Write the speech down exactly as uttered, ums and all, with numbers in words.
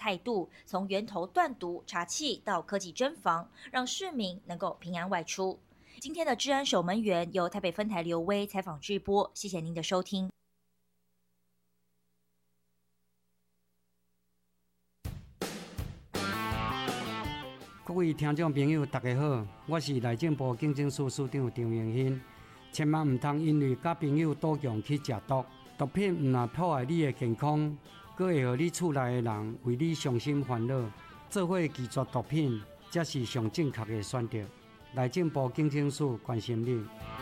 态度，从源头断毒查气到科技侦防，让市民能够平安外出。今天的治安守门员由台北分台刘威采访直播，谢谢您的收听。 各位听众朋友，大家好，我是内政部警政署署长张永新。千万唔通因为甲朋友赌强去食毒，毒品唔但破坏你的健康，佫会互你厝内的人为你伤心烦恼。做伙拒绝毒品，才是上正确的选择。内政部警政署关心你。